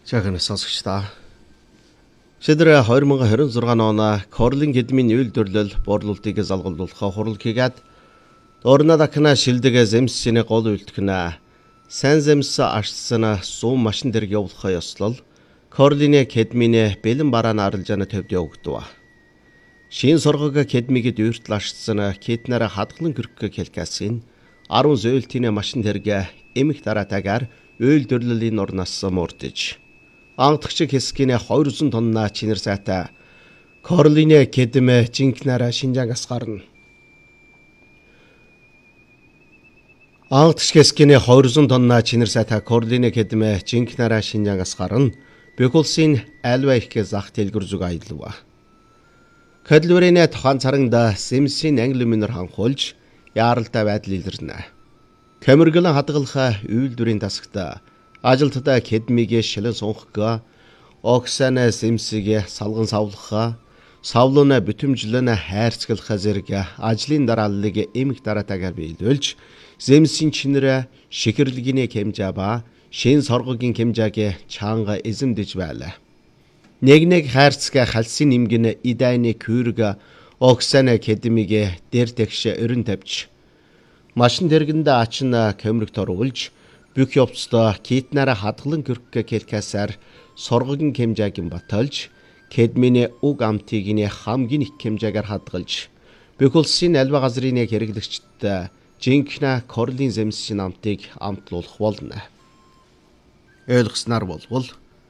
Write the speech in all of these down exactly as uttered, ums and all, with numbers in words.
Жаахан сонсогчдаа. Шийдвэр хоёр мың двадцать шесть оны Корлин Гэдмийн үйлдвэрлэл борлуулалтыг залгуулах хурал хийгээд орноо дахна шилдэг зэмсэний гол үйлдэх сайн зэмс ашигсан сум машин дэрэг явуулах ёслол Корлин Гэдмийн бэлэн бараа наралжааны төвд явагдав. Шин сургаг Гэдмигэд үйртэл ашигсан китнэр хадгалан гөрөх хэлкэсийн арван зөөлтийн машин дэрэг эмх дараатагаар үйлдвэрлэлийн орноос мөрдөж ангадагч хэсгийн двести тонна чинэр сайтай Корлин Гэдмэ жинкнара Шинжаангаас гарна. Ангадагч хэсгийн двести тонна чинэр сайтай Корлин Гэдмэ жинкнара Шинжаангаас гарна. Бэхулсын альва их зах дэлгүр зүг аялва. Кадлүрийн тухайн царангда Симсийн англи минер ханхуулж яаралтай байдал илэрнэ. Камергалан хадгалах үйлдвэрийн тасагта ажилтдаа Гэдмигээ шилэн сунхгаа Оксана Симсигээ салган савлахаа савлуна бүтэмжлэн хайрцаглах зэрэг ажлын дарааллыг эмх дараатагаар биелүүлж Симсийн чинэрэ шихэрлэгний хэмжээ шин соргогийн хэмжээг чанга эзэмдэж байлаа. Нэг нэг хайрцаг халсын нэмгэн идайны күрэг Оксана Гэдмигээ дээр тэгш өрн тавьж машин дэргэнд ачна камерт оруулж бүх явцдаа китнара хадгалан гөрөх хэлкасаар соргогийн хэмжээг баталж Гэдмийн уг амтыг хамгийн их хэмжээгээр хадгалж бүх улсын альва газрын хэрэглэгчдэд жинкна Корлин Зэмсийн амтыг амтлуулах болно. Ойлгосноор болвол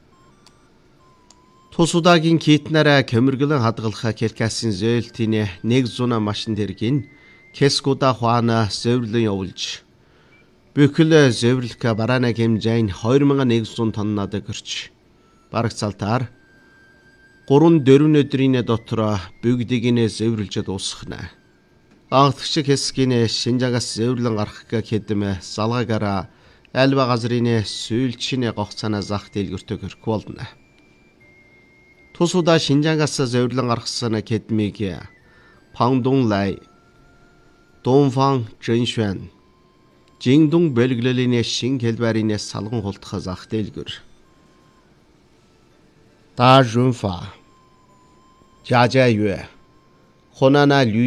тус удаагийн китнара камергалан хадгалах хэлкасын зөөлтийн нэг зуна машин дэргийн Кескуда хуана зөвлөн явуулж бүхэл зөвлөх барааны хэмжээ нь two thousand one hundred тоннад гэрч бараг цалтаар three four өдрийн дотор бүгдийг нь зөвлөж дуусгана. Ангадагч хэсгийн Шинжаагаас зөвлөн гарах Гэдмэ салгаагаараа альва газрын сүүлчийн гогцаана зах дэлгүртөг хөрөх болно. Тус удаа Шинжаагаас зөвлөн гаргасан Гэдмиг Пандун Лай Дунфан Жиншвэн Жингдун бэлгэлэлийн шин хэлбэрийн салган хулдах зах дэлгүр Та Жунфа Жажаа юу Хонана